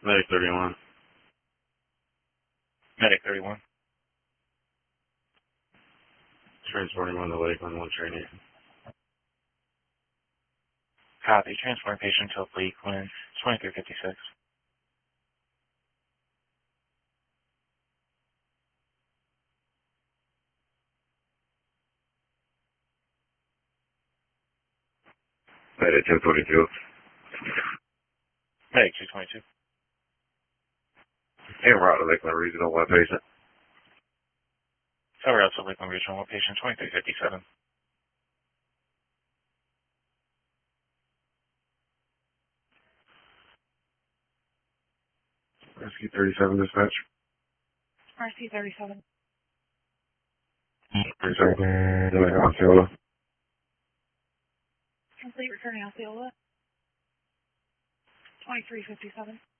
Medic 31. Medic 31. Transporting on to Lakeland, 1 training. Copy. Transporting patient to Lakeland, 2356. Medic 1042. Medic 222. En route to Lakeland Regional, 1 patient. Cover out to Lakeland Regional, 1 patient, 2357. Rescue 37 dispatch. RC 37. 37. Osceola. Complete returning Osceola. 2357.